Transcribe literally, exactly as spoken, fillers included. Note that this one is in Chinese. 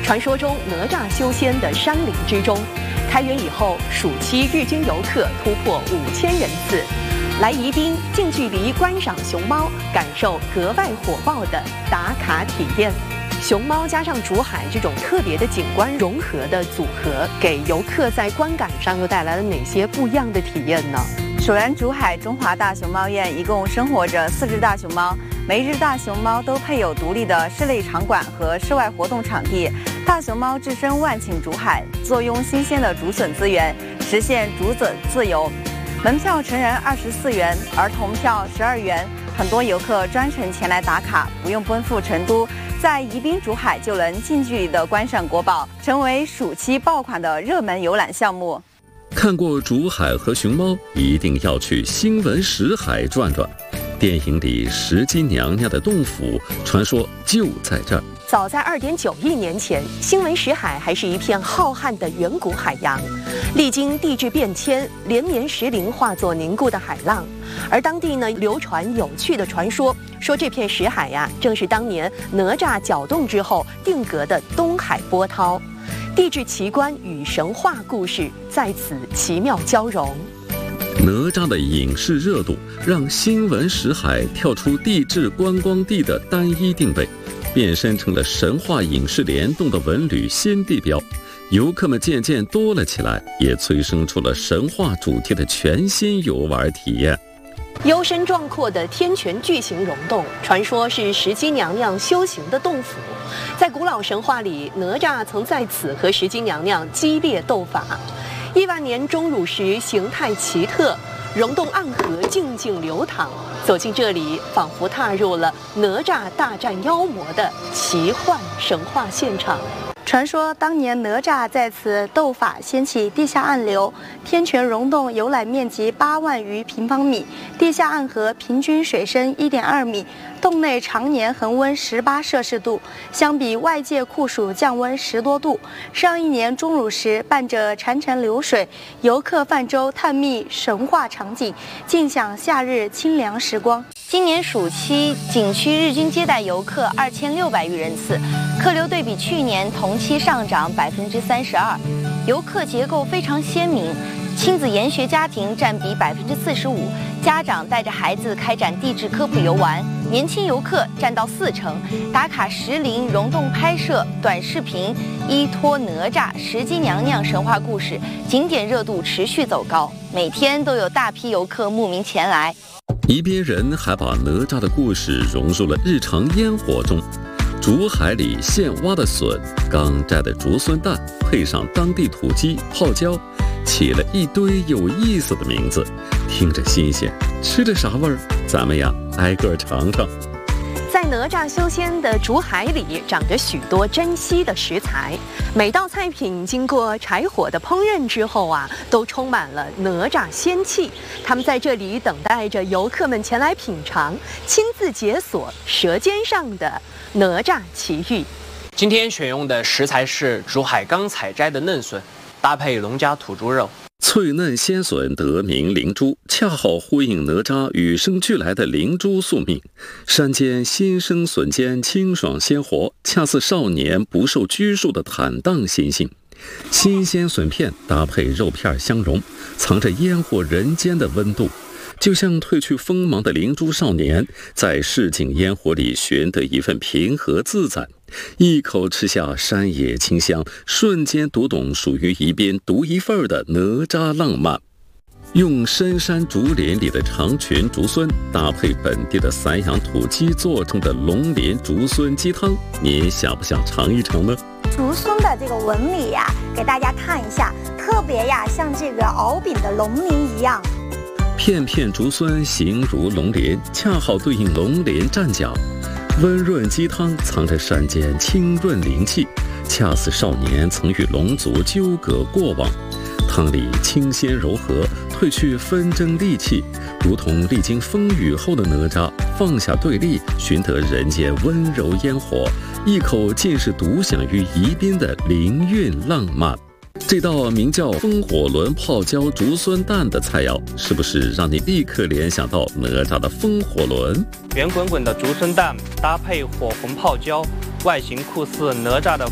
传说中哪吒修仙的山林之中，开园以后，暑期日均游客突破五千人次，来宜宾近距离观赏熊猫，感受格外火爆的打卡体验。熊猫加上竹海这种特别的景观融合的组合，给游客在观感上又带来了哪些不一样的体验呢？ 蜀园竹海中华大熊猫院一共生活着四只大熊猫，每一只大熊猫都配有独立的室内场馆和室外活动场地。大熊猫置身万顷竹海，坐拥新鲜的竹笋资源，实现竹笋自由。门票成人二十四元，儿童票十二元。很多游客专程前来打卡，不用奔赴成都，在宜宾竹海就能近距离的观赏国宝，成为暑期爆款的热门游览项目。 看过竹海和熊猫，一定要去新闻石海转转。电影里石矶娘娘的洞府，传说就在这儿。 早在二点九亿年前，新闻石海还是一片浩瀚的远古海洋，历经地质变迁，连绵石林化作凝固的海浪。而当地呢，流传有趣的传说，说这片石海呀，正是当年哪吒搅动之后定格的东海波涛。地质奇观与神话故事在此奇妙交融。 哪吒的影视热度让新闻石海跳出地质观光地的单一定位，变身成了神话影视联动的文旅新地标。游客们渐渐多了起来，也催生出了神话主题的全新游玩体验。 幽深壮阔的天泉巨型溶洞，传说是石矶娘娘修行的洞府。在古老神话里，哪吒曾在此和石矶娘娘激烈斗法。亿万年钟乳石形态奇特，溶洞暗河静静流淌。走进这里，仿佛踏入了哪吒大战妖魔的奇幻神话现场。 传说当年哪吒在此斗法，掀起地下暗流。天泉溶洞游览面积八万余平方米，地下暗河平均水深一点二米，洞内常年恒温十八摄氏度，相比外界酷暑降温十多度。上一年钟乳石伴着潺潺流水，游客泛舟探秘神话场景，尽享夏日清凉时光。今年暑期景区日均接待游客二千六百余人次，客流对比去年同期上涨百分之三十二，游客结构非常鲜明，亲子研学家庭占比百分之四十五，家长带着孩子开展地质科普游玩，年轻游客占到四成，打卡石林溶洞拍摄短视频，依托哪吒、石矶娘娘神话故事，景点热度持续走高，每天都有大批游客慕名前来。 宜宾人还把哪吒的故事融入了日常烟火中。竹海里现挖的笋，刚摘的竹笋蛋，配上当地土鸡、泡椒，起了一堆有意思的名字，听着新鲜，吃着啥味儿？咱们呀，挨个尝尝。 在哪吒修仙的竹海里，长着许多珍稀的食材，每道菜品经过柴火的烹饪之后啊，都充满了哪吒仙气。他们在这里等待着游客们前来品尝，亲自解锁舌尖上的哪吒奇遇。 今天选用的食材是竹海刚采摘的嫩笋，搭配农家土猪肉。 脆嫩鲜笋得名灵珠，恰好呼应哪吒与生俱来的灵珠宿命。山间新生笋尖清爽鲜活，恰似少年不受拘束的坦荡心性。新鲜笋片搭配肉片相融，藏着烟火人间的温度，就像褪去锋芒的灵珠少年，在市井烟火里寻得一份平和自在。一口吃下山野清香，瞬间读懂属于宜宾独一份的哪吒浪漫。用深山竹林里的长裙竹荪搭配本地的散养土鸡做成的龙鳞竹荪鸡汤，您想不想尝一尝呢？ 竹荪的这个纹理呀，给大家看一下，特别呀像这个敖丙的龙鳞一样。 片片竹荪形如龙鳞，恰好对应龙鳞战甲。温润鸡汤藏着山间清润灵气，恰似少年曾与龙族纠葛过往。汤里清鲜柔和，褪去纷争戾气，如同历经风雨后的哪吒，放下对立，寻得人间温柔烟火，一口尽是独享于宜宾的灵韵浪漫。这道名叫风火轮泡椒竹荪蛋的菜肴，是不是让你立刻联想到哪吒的风火轮？ 圆滚滚的竹荪蛋搭配火红泡椒，外形酷似哪吒的